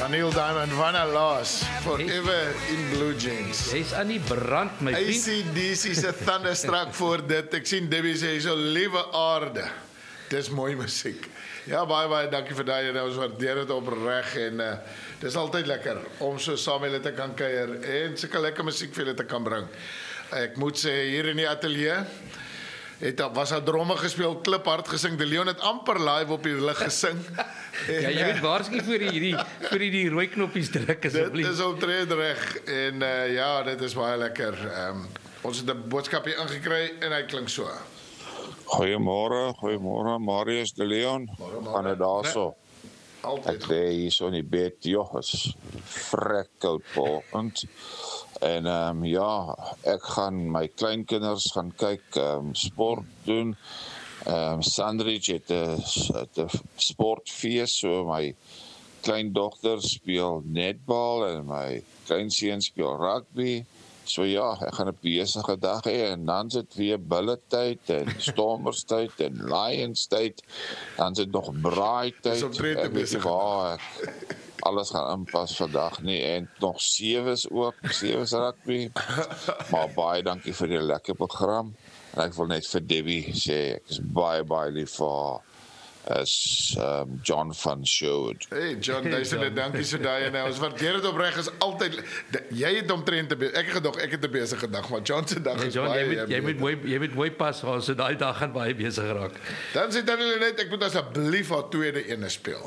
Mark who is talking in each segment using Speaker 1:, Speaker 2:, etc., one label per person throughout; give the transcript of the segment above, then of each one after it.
Speaker 1: Neil Diamond, Vanna Loss, Forever in Blue Jeans.
Speaker 2: Jy's aan die brand, my vriend.
Speaker 1: AC/DC se thunderstruck voor dit. Ek sien Debbie sê so liewe aarde. Dis mooi musiek. Ja, baie dankie vir daai. Ons waardeer dit opreg en dis altyd lekker om so saam met julle te kan kuier en sulke lekker musiek vir julle te kan bring. Ek moet sê hier in die ateljee was daar dromme gespeel, kliphard gesing. De Leon het amper live op die lig gesing.
Speaker 2: Ja, jy weet waarsku vir die rooi knoppies druk asseblief.
Speaker 1: Dit is omtrent reg en ja, dit is baie lekker. Ons het 'n boodskap hier ingekry en hy klink so.
Speaker 3: Goeiemôre, Marius De Leon. Gaan dit daarso?
Speaker 1: Altyd.
Speaker 3: Ek lê hier so in die bed, is vrek koud vanoggend. En ja, ek gaan my kleinkinders gaan kyk sport doen. Sandridge het 'n sportfees, so my kleindogter speel netbal en my kleinseun speel rugby. So ja, ek gaan 'n besige dag hê en dan sit weer bulletyd en stormerstyd en lionstyd. Dan sit nog braaityd. Ek weet nie waar ek alles gaan inpas vandag nie en nog 7's ook, 7's rugby. Maar baie dankie vir die lekker program. En ek wil net vir Debbie sê, ek is baie lief vir haar as John van Sherwood.
Speaker 1: Hey John, dankie so daai en ons waardeer dit opreg is altyd jy het omtrent ek het 'n besige dag, maar John se dag is
Speaker 2: John,
Speaker 1: baie
Speaker 2: jy moet mooi pas, so daai dag gaan baie besig raak.
Speaker 1: Dan sê Daniel net ek moet asseblief haar tweede ene speel.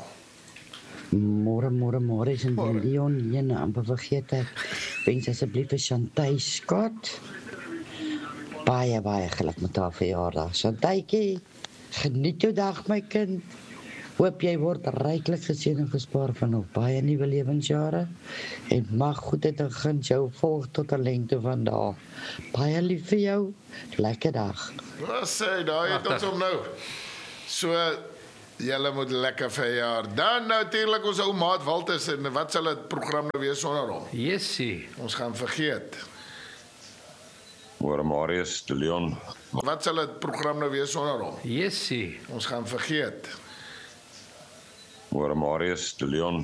Speaker 4: Môre is in die Leon hier, amper vergeet ek. Wens asseblief vir Chantay Scott. Baie geluk met haar verjaardag. Chantaytjie, geniet jou dag my kind. Hoop jy word ryklik geseën en gespaar van nog baie nuwe lewensjare en mag goedheid en guns jou volg tot 'n lengte van dae. Baie lief vir jou. Lekker dag.
Speaker 1: Wat sê daai het ons om nou. So julle moet lekker verjaar. Dan natuurlik ons ou maat Walters en wat sal dit program nou wees sonder hom?
Speaker 2: Jessie.
Speaker 1: Ons gaan vergeet.
Speaker 3: Môre Marius De Leon.
Speaker 1: Wat sal dit program nou wees sonder hom?
Speaker 2: Jessie.
Speaker 1: Ons gaan vergeet.
Speaker 3: Môre Marius De Leon.